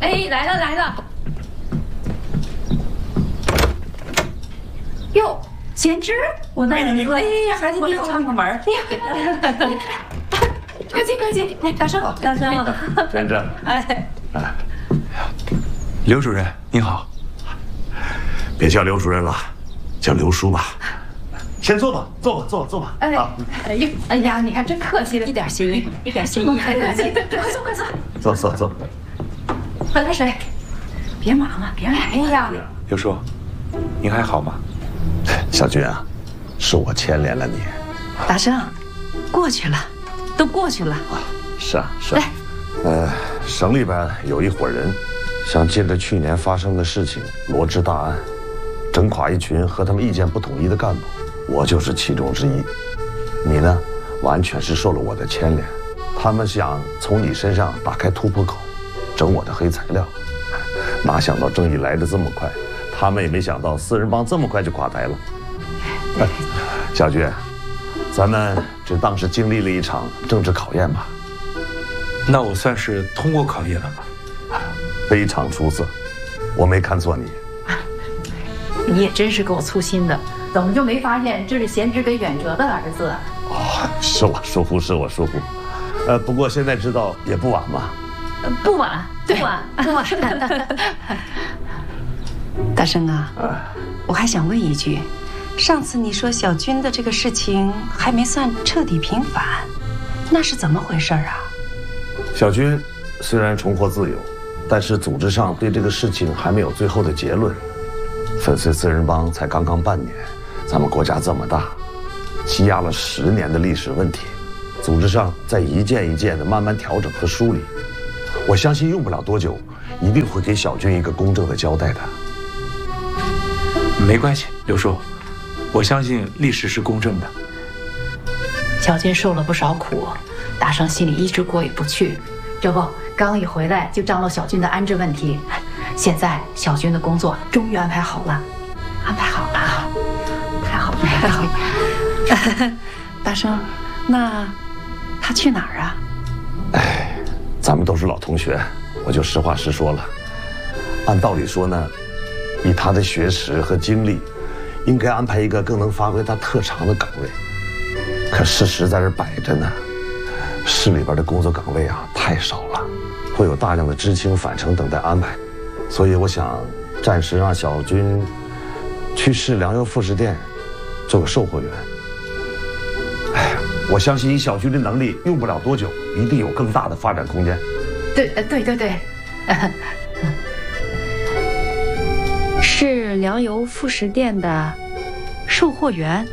哎，来了来了。哟，贤芝，我带你过。哎呀，赶紧给我串个门。哎呀，快进快进，来打声好，打声了。 贤芝， 哎， 刘主任您好。 别叫刘主任了，叫刘叔吧。先坐吧，坐吧。 哎，哎呀，你看真客气了，一点心意，一点心意，太客气。快坐。 坐。 喝点水，别忙了，别忙。哎呀， 刘叔，您还好吗？ 小军啊，是我牵连了你。 大生，过去了，都过去了。 啊，是啊。省里边有一伙人，想借着去年发生的事情罗织大案，整垮一群和他们意见不统一的干部。我就是其中之一。你呢，完全是受了我的牵连。他们想从你身上打开突破口，整我的黑材料。哪想到正义来得这么快，他们也没想到四人帮这么快就垮台了。小军，咱们只当是经历了一场政治考验吧。 那我算是通过考验了吧？ 非常出色，我没看错你。 你也真是够粗心的，怎么就没发现这是贤侄给远哲的儿子？ 哦，是我疏忽。不过现在知道也不晚嘛。 不晚。 大生啊，我还想问一句，上次你说小军的这个事情还没算彻底平反，那是怎么回事啊？ 小军虽然重获自由，但是组织上对这个事情还没有最后的结论。粉碎四人帮才刚刚半年，咱们国家这么大，积压了10年的历史问题，组织上在一件一件的慢慢调整和梳理。我相信用不了多久，一定会给小军一个公正的交代的。 没关系，刘叔，我相信历史是公正的。 小军受了不少苦，大生心里一直过意不去。这不，刚一回来就张罗小军的安置问题。现在小军的工作终于安排好了，太好了。 大生，那他去哪儿啊？ 哎，咱们都是老同学，我就实话实说了。按道理说呢，以他的学识和经历，应该安排一个更能发挥他特长的岗位。可事实在这摆着呢，市里边的工作岗位啊太少了，会有大量的知青返城等待安排。所以我想暂时让小军去市粮油副食店做个售货员。哎，我相信以小军的能力，用不了多久，一定有更大的发展空间。 对。 是粮油副食店的售货员。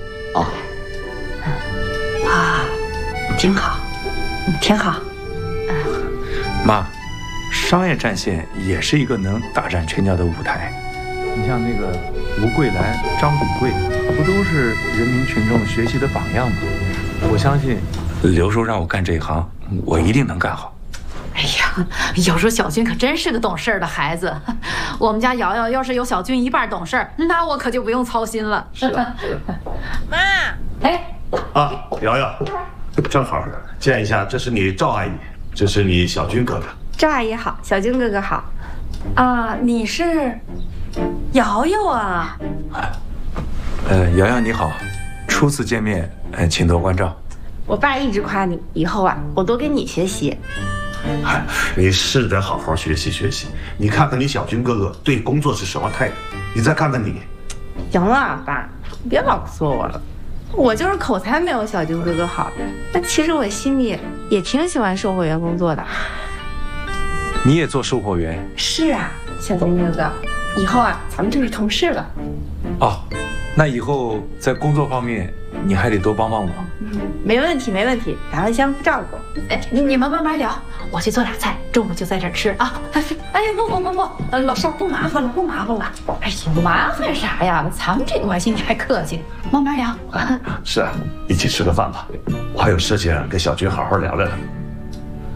挺好，挺好。 妈，商业战线也是一个能大展拳脚的舞台。你像那个吴桂兰、张炳贵，不都是人民群众学习的榜样吗？我相信刘叔让我干这一行，我一定能干好。 哎呀，有时候小军可真是个懂事的孩子。我们家瑶瑶要是有小军一半懂事，那我可就不用操心了。 是啊。 妈，哎， 瑶瑶，正好见一下，这是你赵阿姨，这是你小军哥哥。 赵阿姨好，小军哥哥好。 啊，你是瑶瑶啊？ 瑶瑶你好，初次见面，请多关照。 我爸一直夸你，以后啊，我多跟你学习。 你是得好好学习学习。你看看你小军哥哥对工作是什么态度，你再看看你。 行了，爸，别老说我了。我就是口才没有小军哥哥好，但其实我心里也挺喜欢售货员工作的。 你也做售货员？ 是啊，小军哥哥，以后啊，咱们就是同事了。 哦，那以后在工作方面你还得多帮帮忙。 没问题，没问题，咱们相互照顾。 哎，你们慢慢聊，我去做俩菜，中午就在这儿吃啊。哎呀，不，老少不麻烦了，不麻烦了。哎呀，麻烦啥呀？咱们这个关系你还客气，慢慢聊。 是啊，一起吃个饭吧，我还有事情跟小军好好聊聊呢。